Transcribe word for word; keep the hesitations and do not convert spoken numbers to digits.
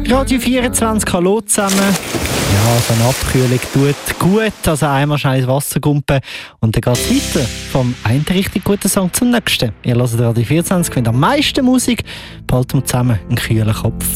Radio vierundzwanzig, hallo zusammen. Ja, so eine Abkühlung tut gut, also einmal schnell ins Wasser gumpen und dann geht es weiter. Vom einen richtig guten Song zum nächsten. Ihr hört Radio vierundzwanzig mit am meisten Musik, behalten wir zusammen einen kühlen Kopf.